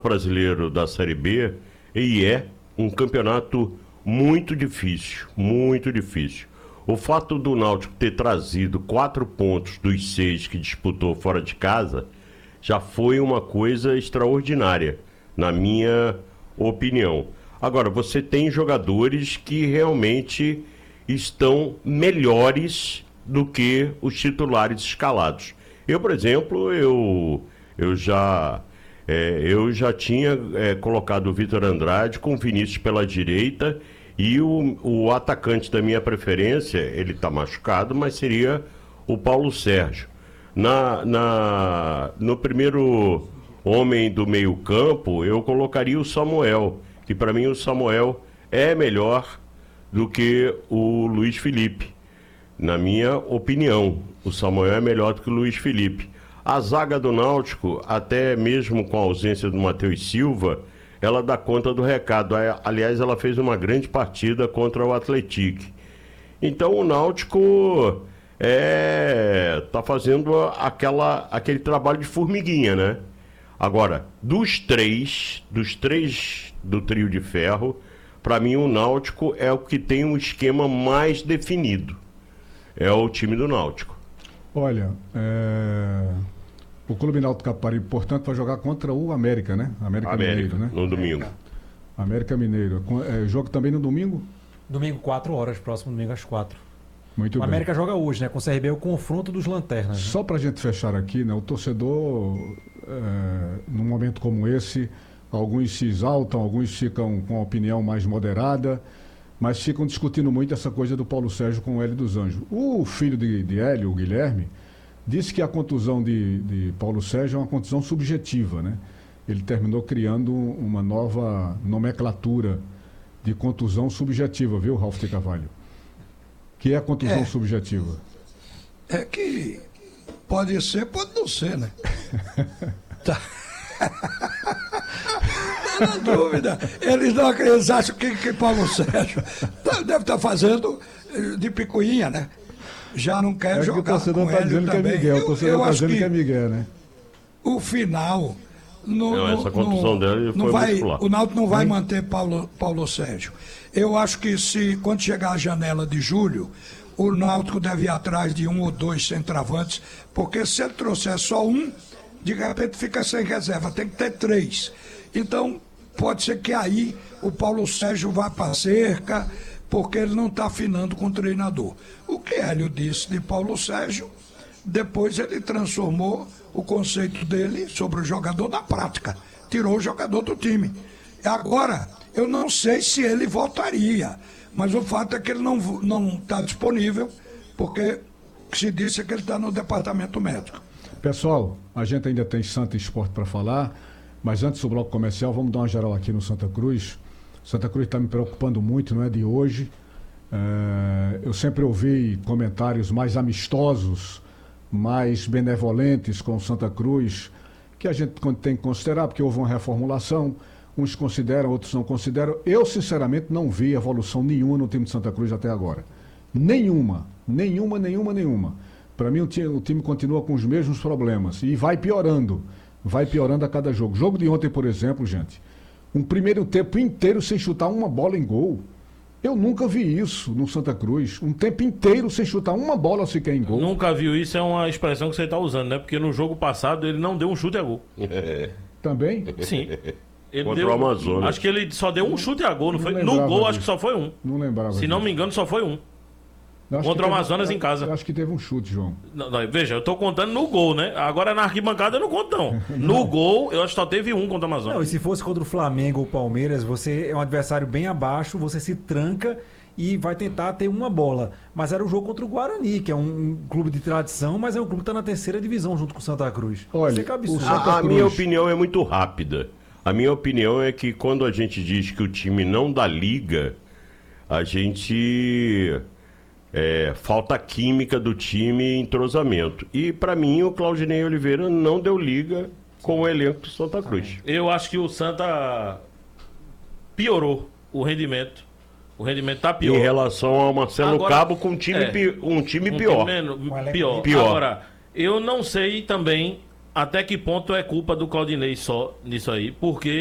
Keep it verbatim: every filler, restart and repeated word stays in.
Brasileiro da Série B, e é um campeonato muito difícil, muito difícil. O fato do Náutico ter trazido quatro pontos dos seis que disputou fora de casa já foi uma coisa extraordinária, na minha opinião. Agora, você tem jogadores que realmente estão melhores do que os titulares escalados. Eu, por exemplo, eu, eu já... É, eu já tinha é, colocado o Vitor Andrade com o Vinícius pela direita e o, o atacante da minha preferência, ele está machucado, mas seria o Paulo Sérgio. Na, na, no primeiro homem do meio campo, eu colocaria o Samuel, que para mim o Samuel é melhor do que o Luiz Felipe. Na minha opinião, o Samuel é melhor do que o Luiz Felipe. A zaga do Náutico, até mesmo com a ausência do Matheus Silva, ela dá conta do recado. Aliás, ela fez uma grande partida contra o Atlético. Então o Náutico é, tá fazendo aquela, aquele trabalho de formiguinha, né? Agora, dos três, dos três do trio de ferro, para mim o Náutico é o que tem um esquema mais definido. É o time do Náutico. Olha, é... o Clube Náutico Caparibe, portanto, vai jogar contra o América, né? América, América Mineiro, né? No domingo. América Mineiro. É, jogo também no domingo? Domingo, quatro horas, próximo domingo às quatro. Muito o bem. O América joga hoje, né? Com o C R B, o confronto dos lanternas. Né? Só pra gente fechar aqui, né? O torcedor, é, num momento como esse, alguns se exaltam, alguns ficam com a opinião mais moderada, mas ficam discutindo muito essa coisa do Paulo Sérgio com o Hélio dos Anjos. O filho de, de Hélio, o Guilherme, disse que a contusão de, de Paulo Sérgio é uma contusão subjetiva, né? Ele terminou criando uma nova nomenclatura de contusão subjetiva, viu, Ralf de Carvalho? Que é a contusão é, subjetiva? É que pode ser, pode não ser, né? Tá. Na dúvida, eles não acreditam, eles acham que, que Paulo Sérgio deve estar fazendo de picuinha, né? Já não quer é jogar. O torcedor está dizendo que é Miguel, o torcedor está dizendo que é Miguel, né? O final. No, não, essa contusão no, dele não foi vai, muscular. o Náutico não vai manter Paulo, Paulo Sérgio. Eu acho que se quando chegar a janela de julho, o Náutico deve ir atrás de um ou dois centravantes, porque se ele trouxer só um, de repente fica sem reserva, tem que ter três. Então, pode ser que aí o Paulo Sérgio vá para a cerca, porque ele não está afinando com o treinador. O que Hélio disse de Paulo Sérgio, depois ele transformou o conceito dele sobre o jogador na prática. Tirou o jogador do time. Agora, eu não sei se ele voltaria, mas o fato é que ele não está disponível, porque se disse que ele está no departamento médico. Pessoal, a gente ainda tem Santa Esporte para falar, mas antes do bloco comercial, vamos dar uma geral aqui no Santa Cruz. Santa Cruz está me preocupando muito, não é de hoje. É, eu sempre ouvi comentários mais amistosos, mais benevolentes com Santa Cruz, que a gente tem que considerar, porque houve uma reformulação, uns consideram, outros não consideram. Eu, sinceramente, não vi evolução nenhuma no time de Santa Cruz até agora. Nenhuma, nenhuma, nenhuma, nenhuma. Para mim, o time, o time continua com os mesmos problemas e vai piorando, vai piorando a cada jogo. Jogo de ontem, por exemplo, gente, um primeiro tempo inteiro sem chutar uma bola em gol. Eu nunca vi isso no Santa Cruz. Um tempo inteiro sem chutar uma bola sequer em gol. Nunca viu isso, é uma expressão que você está usando, né? Porque no jogo passado ele não deu um chute a gol. É. Também? Sim. Ele Contra deu, o Amazonas. acho que ele só deu um chute a gol, não, Não foi? lembrava No gol, disso. acho que só foi um. Não lembrava. Se não disso. me engano, só foi um. Eu acho Contra que o teve- Amazonas em casa. Eu acho que teve um chute, João. Não, não, veja, eu tô contando no gol, né? Agora na arquibancada eu não conto, não. No gol, eu acho que só teve um contra o Amazonas. Não, e se fosse contra o Flamengo ou o Palmeiras, você é um adversário bem abaixo, você se tranca e vai tentar ter uma bola. Mas era o jogo contra o Guarani, que é um, um clube de tradição, mas é um clube que está na terceira divisão junto com o Santa Cruz. Olha, Isso é que é absurdo. o Santa A, a Cruz. minha opinião é muito rápida. A minha opinião é que quando a gente diz que o time não dá liga, a gente... É, falta química do time e entrosamento. E para mim o Claudinei Oliveira não deu liga com o elenco do Santa Cruz. Eu acho que o Santa piorou o rendimento. O rendimento tá pior. Em relação ao Marcelo Agora, Cabo com um time, é, pi- um time Um pior. time menos- Um elenco pior. pior. Agora, eu não sei também até que ponto é culpa do Claudinei só nisso aí? Porque